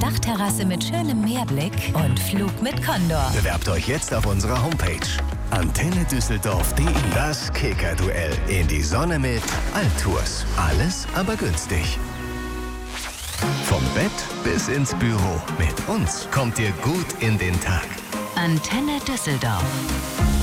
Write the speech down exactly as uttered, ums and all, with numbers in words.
Dachterrasse mit schönem Meerblick und Flug mit Condor. Bewerbt euch jetzt auf unserer Homepage antenne düsseldorf punkt de. Das Kicker-Duell in die Sonne mit Altours. Alles aber günstig. Vom Bett bis ins Büro. Mit uns kommt ihr gut in den Tag. Antenne Düsseldorf.